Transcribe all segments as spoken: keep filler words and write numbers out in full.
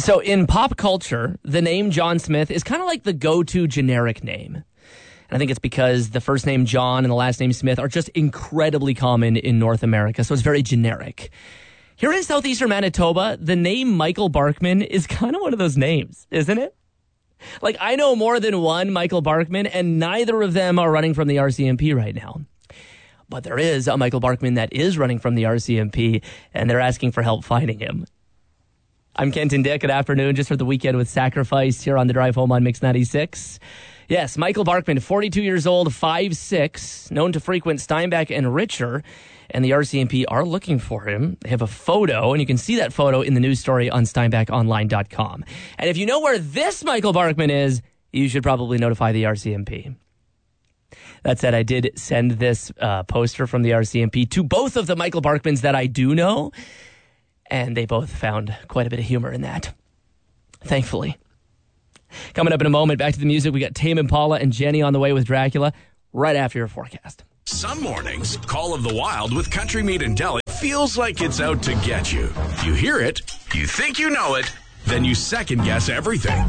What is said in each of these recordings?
So in pop culture, the name John Smith is kind of like the go-to generic name. And I think it's because the first name John and the last name Smith are just incredibly common in North America, so it's very generic. Here in southeastern Manitoba, the name Michael Barkman is kind of one of those names, isn't it? Like, I know more than one Michael Barkman, and neither of them are running from the R C M P right now. But there is a Michael Barkman that is running from the R C M P, and they're asking for help finding him. I'm Kenton Dick. Good afternoon. Just for the weekend with Sacrifice here on the Drive Home on Mix ninety-six. Yes, Michael Barkman, forty-two years old, five six, known to frequent Steinbach and Richer, and the R C M P are looking for him. They have a photo, and you can see that photo in the news story on steinbach online dot com. And if you know where this Michael Barkman is, you should probably notify the R C M P. That said, I did send this uh, poster from the R C M P to both of the Michael Barkmans that I do know, and they both found quite a bit of humor in that, thankfully. Coming up in a moment, back to the music. We got Tame Impala and Jenny on the way with Dracula right after your forecast. Some mornings, Call of the Wild with Country Meat and Deli feels like it's out to get you. You hear it, you think you know it, then you second guess everything.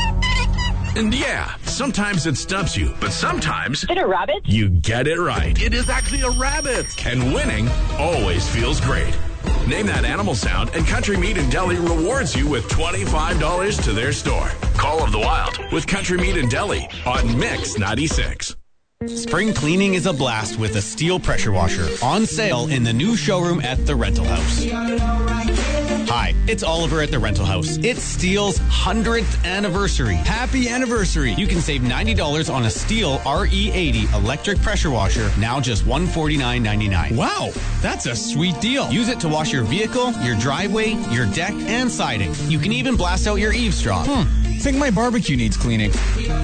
And yeah, sometimes it stumps you, but sometimes... Is it a rabbit? You get it right. It is actually a rabbit. And winning always feels great. Name that animal sound, and Country Meat and Deli rewards you with twenty-five dollars to their store. Call of the Wild with Country Meat and Deli on Mix ninety-six. Spring cleaning is a blast with a steel pressure washer on sale in the new showroom at the Rental House. Hi, it's Oliver at the Rental House. It's Steel's hundredth anniversary. Happy anniversary! You can save ninety dollars on a Steel R E eighty electric pressure washer, now just one hundred forty-nine ninety-nine. Wow, that's a sweet deal. Use it to wash your vehicle, your driveway, your deck, and siding. You can even blast out your eaves straw. Hmm, think my barbecue needs cleaning.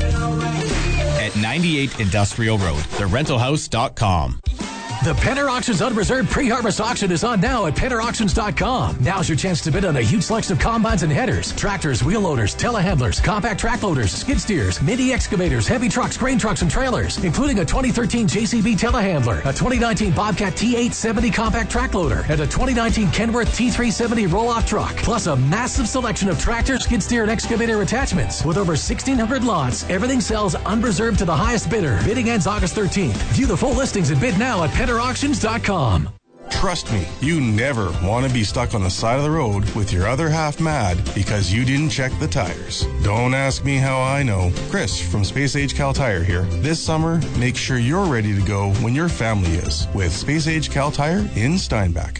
At ninety-eight Industrial Road, the rental house dot com. The Penner Auctions Unreserved Pre-Harvest Auction is on now at penner auctions dot com. Now's your chance to bid on a huge selection of combines and headers, tractors, wheel loaders, telehandlers, compact track loaders, skid steers, mini excavators, heavy trucks, grain trucks, and trailers, including a twenty thirteen J C B telehandler, a twenty nineteen Bobcat T eight seventy compact track loader, and a twenty nineteen Kenworth T three seventy roll-off truck, plus a massive selection of tractor, skid steer, and excavator attachments. With over sixteen hundred lots, everything sells unreserved to the highest bidder. Bidding ends August thirteenth. View the full listings and bid now at penner auctions dot com. Trust me, you never want to be stuck on the side of the road with your other half mad because you didn't check the tires. Don't ask me how I know. Chris from Space Age Cal Tire here. This summer, make sure you're ready to go when your family is with Space Age Cal Tire in Steinbach.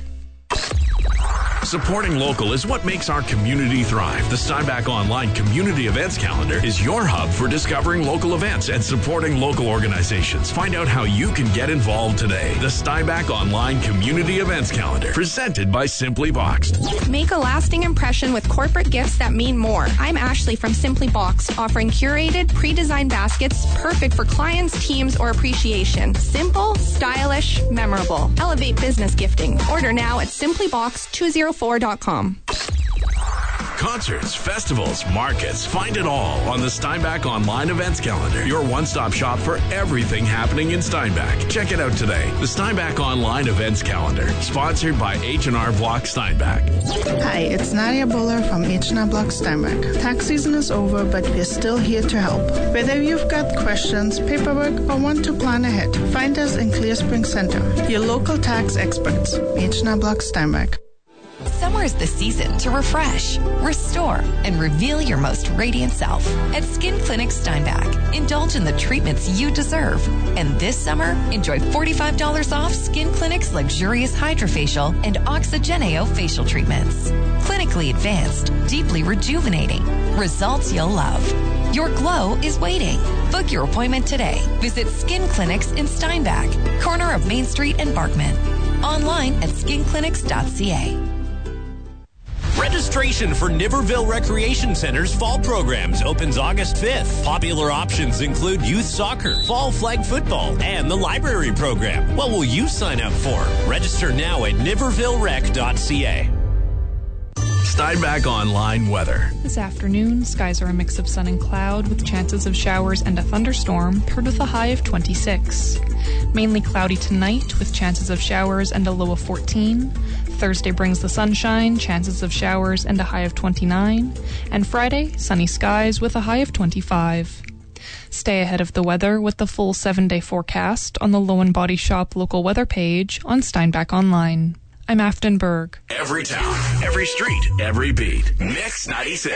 Supporting local is what makes our community thrive. The Steinbach Online Community Events Calendar is your hub for discovering local events and supporting local organizations. Find out how you can get involved today. The Steinbach Online Community Events Calendar, presented by Simply Boxed. Make a lasting impression with corporate gifts that mean more. I'm Ashley from Simply Boxed, offering curated, pre-designed baskets perfect for clients, teams, or appreciation. Simple, stylish, memorable. Elevate business gifting. Order now at simply box two oh four dot com. Concerts, festivals, markets, find it all on the Steinbach Online Events Calendar. Your one-stop shop for everything happening in Steinbach. Check it out today. The Steinbach Online Events Calendar, sponsored by H and R Block Steinbach. Hi, it's Nadia Buller from H and R Block Steinbach. Tax season is over, but we're still here to help. Whether you've got questions, paperwork, or want to plan ahead, find us in Clear Spring Center, your local tax experts. H and R Block Steinbach. Summer is the season to refresh, restore, and reveal your most radiant self. At Skin Clinic Steinbach, indulge in the treatments you deserve. And this summer, enjoy forty-five dollars off Skin Clinic's luxurious Hydrofacial and Oxygeneo facial treatments. Clinically advanced, deeply rejuvenating. Results you'll love. Your glow is waiting. Book your appointment today. Visit Skin Clinics in Steinbach, corner of Main Street and Barkman. Online at skin clinics dot c a. Registration for Niverville Recreation Center's fall programs opens August fifth. Popular options include youth soccer, fall flag football, and the library program. What will you sign up for? Register now at niverville rec dot c a. Steinbach Online weather. This afternoon, skies are a mix of sun and cloud with chances of showers and a thunderstorm, paired with a high of twenty-six. Mainly cloudy tonight with chances of showers and a low of fourteen. Thursday brings the sunshine, chances of showers, and a high of twenty-nine. And Friday, sunny skies with a high of twenty-five. Stay ahead of the weather with the full seven-day forecast on the Lowen Body Shop local weather page on Steinbach Online. I'm Afton Berg. Every town, every street, every beat. Mix ninety-six.